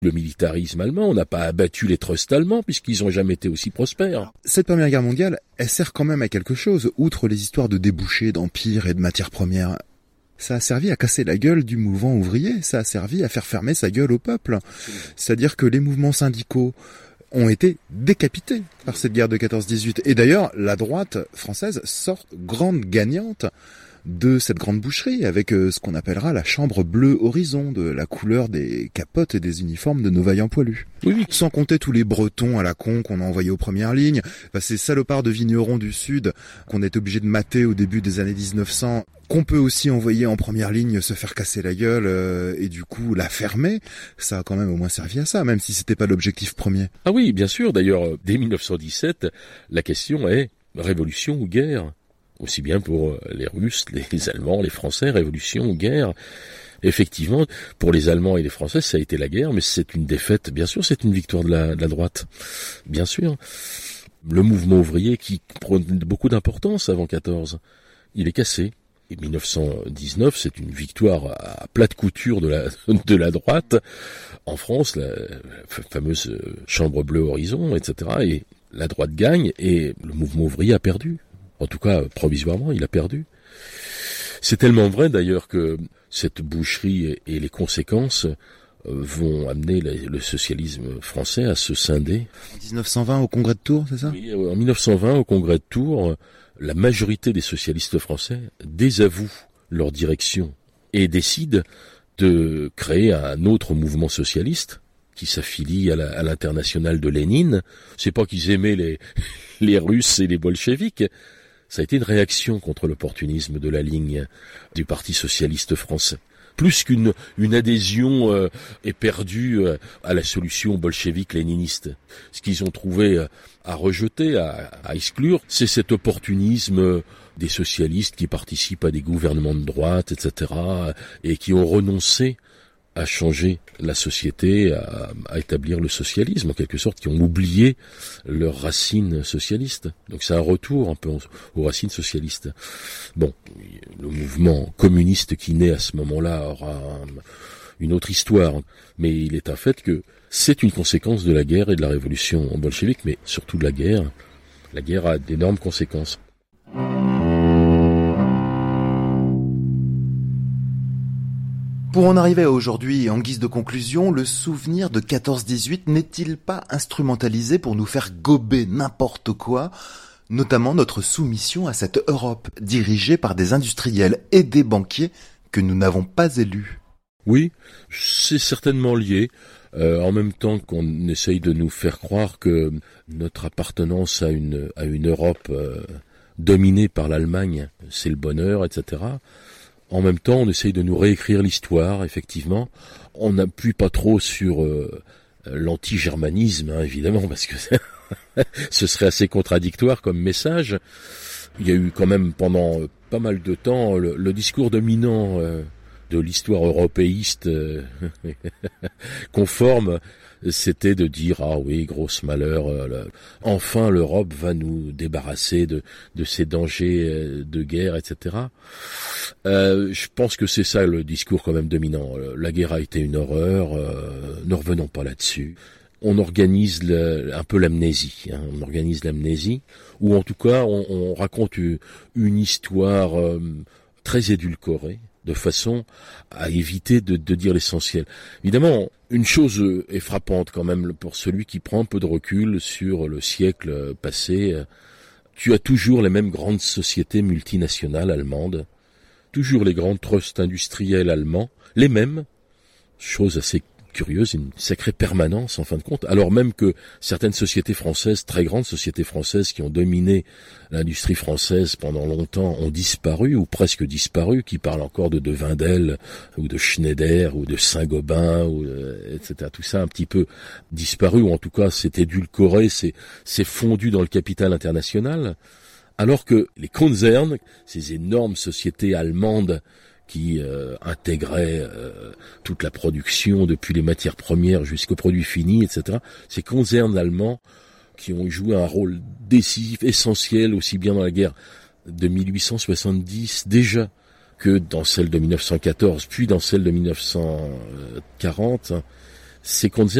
le militarisme allemand, on n'a pas abattu les trusts allemands puisqu'ils n'ont jamais été aussi prospères. Cette Première Guerre mondiale, elle sert quand même à quelque chose, outre les histoires de débouchés, d'empires et de matières premières. Ça a servi à casser la gueule du mouvement ouvrier, ça a servi à faire fermer sa gueule au peuple. C'est-à-dire que les mouvements syndicaux ont été décapités par cette guerre de 14-18. Et d'ailleurs, la droite française sort grande gagnante de cette grande boucherie avec ce qu'on appellera la chambre bleue horizon, de la couleur des capotes et des uniformes de nos vaillants poilus. Oui. Sans compter tous les Bretons à la con qu'on a envoyés aux premières lignes, ces salopards de vignerons du Sud qu'on est obligé de mater au début des années 1900, qu'on peut aussi envoyer en première ligne se faire casser la gueule et du coup la fermer, ça a quand même au moins servi à ça, même si c'était pas l'objectif premier. Ah oui, bien sûr. D'ailleurs, dès 1917, la question est révolution ou guerre ? Aussi bien pour les Russes, les Allemands, les Français, révolution ou guerre. Effectivement, pour les Allemands et les Français, ça a été la guerre, mais c'est une défaite. Bien sûr, c'est une victoire de la droite. Bien sûr. Le mouvement ouvrier qui prenait beaucoup d'importance avant 14, il est cassé. Et 1919, c'est une victoire à plate couture de la droite. En France, la fameuse chambre bleue horizon, etc. Et la droite gagne et le mouvement ouvrier a perdu. En tout cas, provisoirement, il a perdu. C'est tellement vrai d'ailleurs que cette boucherie et les conséquences vont amener le socialisme français à se scinder. En 1920 au Congrès de Tours, c'est ça ? Oui, en 1920 au Congrès de Tours, la majorité des socialistes français désavouent leur direction et décident de créer un autre mouvement socialiste qui s'affilie à l'internationale de Lénine. C'est pas qu'ils aimaient les Russes et les bolcheviks. Ça a été une réaction contre l'opportunisme de la ligne du Parti socialiste français. Plus qu'une adhésion éperdue à la solution bolchevique-léniniste. Ce qu'ils ont trouvé à rejeter, à exclure, c'est cet opportunisme des socialistes qui participent à des gouvernements de droite, etc., et qui ont renoncé à changer la société, à établir le socialisme, en quelque sorte, qui ont oublié leurs racines socialistes. Donc c'est un retour un peu aux racines socialistes. Bon, le mouvement communiste qui naît à ce moment-là aura une autre histoire, mais il est un fait que c'est une conséquence de la guerre et de la révolution bolchevique, mais surtout de la guerre. La guerre a d'énormes conséquences. Pour en arriver à aujourd'hui, en guise de conclusion, le souvenir de 14-18 n'est-il pas instrumentalisé pour nous faire gober n'importe quoi, notamment notre soumission à cette Europe dirigée par des industriels et des banquiers que nous n'avons pas élus ? Oui, c'est certainement lié. En même temps qu'on essaye de nous faire croire que notre appartenance à une Europe dominée par l'Allemagne, c'est le bonheur, etc., en même temps, on essaye de nous réécrire l'histoire, effectivement. On n'appuie pas trop sur l'anti-germanisme, évidemment, parce que ce serait assez contradictoire comme message. Il y a eu quand même pendant pas mal de temps le discours dominant de l'histoire européiste conforme, c'était de dire « Ah oui, grosse malheur, enfin l'Europe va nous débarrasser de ces dangers de guerre, etc. » Je pense que c'est ça le discours quand même dominant. La guerre a été une horreur, ne revenons pas là-dessus. On organise un peu l'amnésie, on organise l'amnésie, ou en tout cas on raconte une histoire très édulcorée, de façon à éviter de dire l'essentiel. Évidemment, une chose est frappante quand même pour celui qui prend un peu de recul sur le siècle passé. Tu as toujours les mêmes grandes sociétés multinationales allemandes, toujours les grands trusts industriels allemands, les mêmes, chose assez curieuse, une sacrée permanence en fin de compte, alors même que certaines sociétés françaises, très grandes sociétés françaises qui ont dominé l'industrie française pendant longtemps ont disparu ou presque disparu, qui parlent encore de Wendel ou de Schneider ou de Saint-Gobain, etc. Tout ça un petit peu disparu, ou en tout cas c'est édulcoré, c'est fondu dans le capital international, alors que les Konzerne, ces énormes sociétés allemandes qui intégrait toute la production, depuis les matières premières jusqu'aux produits finis, etc. Ces concerns allemands qui ont joué un rôle décisif, essentiel, aussi bien dans la guerre de 1870 déjà que dans celle de 1914, puis dans celle de 1940, c'est qu'on disait